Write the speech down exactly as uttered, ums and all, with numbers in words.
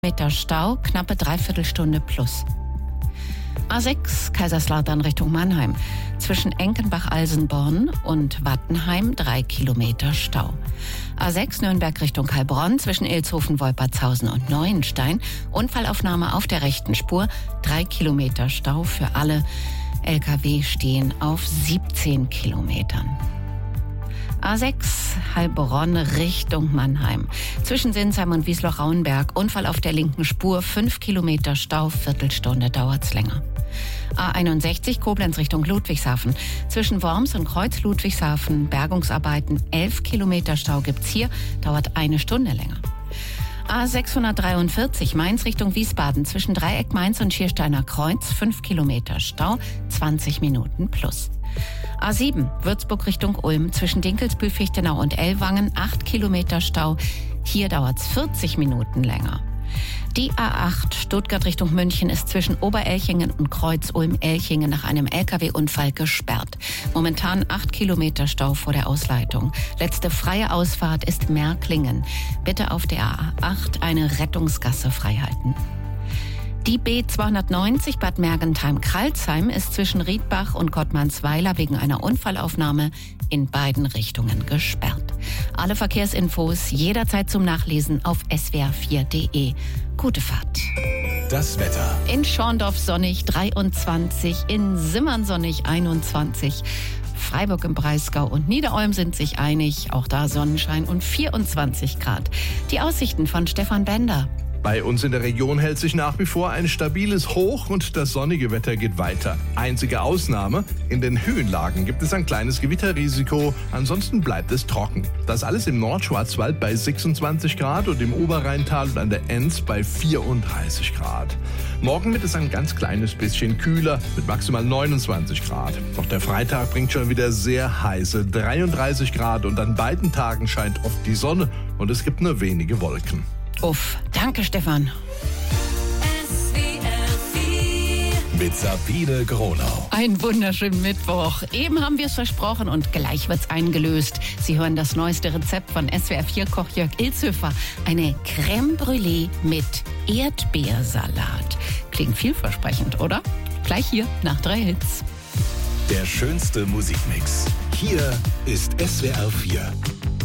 Meter Stau, knappe Dreiviertelstunde plus. A sechs Kaiserslautern Richtung Mannheim. Zwischen Enkenbach-Alsenborn und Wattenheim drei Kilometer Stau. A sechs Nürnberg Richtung Heilbronn zwischen Ilshofen, Wolpertshausen und Neuenstein. Unfallaufnahme auf der rechten Spur. Drei Kilometer Stau für alle. L K W stehen auf siebzehn Kilometern. A sechs Heilbronn Richtung Mannheim. Zwischen Sinsheim und Wiesloch-Rauenberg. Unfall auf der linken Spur. fünf Kilometer Stau. Viertelstunde dauert's länger. A einundsechzig Koblenz Richtung Ludwigshafen. Zwischen Worms und Kreuz Ludwigshafen. Bergungsarbeiten. elf Kilometer Stau gibt's hier. Dauert eine Stunde länger. A sechshundertdreiundvierzig Mainz Richtung Wiesbaden. Zwischen Dreieck Mainz und Schiersteiner Kreuz. fünf Kilometer Stau. zwanzig Minuten plus. A sieben Würzburg Richtung Ulm. Zwischen Dinkelsbühl, Fichtenau und Ellwangen. acht Kilometer Stau. Hier dauert's vierzig Minuten länger. Die A acht Stuttgart Richtung München ist zwischen Oberelchingen und Kreuz-Ulm-Elchingen nach einem L K W-Unfall gesperrt. Momentan acht Kilometer Stau vor der Ausleitung. Letzte freie Ausfahrt ist Märklingen. Bitte auf der A acht eine Rettungsgasse freihalten. Die B zweihundertneunzig Bad Mergentheim-Kralsheim ist zwischen Riedbach und Gottmannsweiler wegen einer Unfallaufnahme in beiden Richtungen gesperrt. Alle Verkehrsinfos jederzeit zum Nachlesen auf s w r vier punkt d e. Gute Fahrt. Das Wetter. In Schorndorf sonnig dreiundzwanzig, in Simmern sonnig einundzwanzig. Freiburg im Breisgau und Niederolm sind sich einig, auch da Sonnenschein und vierundzwanzig Grad. Die Aussichten von Stefan Bender. Bei uns in der Region hält sich nach wie vor ein stabiles Hoch und das sonnige Wetter geht weiter. Einzige Ausnahme, in den Höhenlagen gibt es ein kleines Gewitterrisiko, ansonsten bleibt es trocken. Das alles im Nordschwarzwald bei sechsundzwanzig Grad und im Oberrheintal und an der Enz bei vierunddreißig Grad. Morgen wird es ein ganz kleines bisschen kühler mit maximal neunundzwanzig Grad. Doch der Freitag bringt schon wieder sehr heiße dreiunddreißig Grad und an beiden Tagen scheint oft die Sonne und es gibt nur wenige Wolken. Uff, danke Stefan. S W R vier mit Sabine Gronau. Ein wunderschönen Mittwoch. Eben haben wir es versprochen und gleich wird's eingelöst. Sie hören das neueste Rezept von S W R vier Koch Jörg Ilshöfer. Eine Crème Brûlée mit Erdbeersalat. Klingt vielversprechend, oder? Gleich hier nach drei Hits. Der schönste Musikmix. Hier ist S W R vier.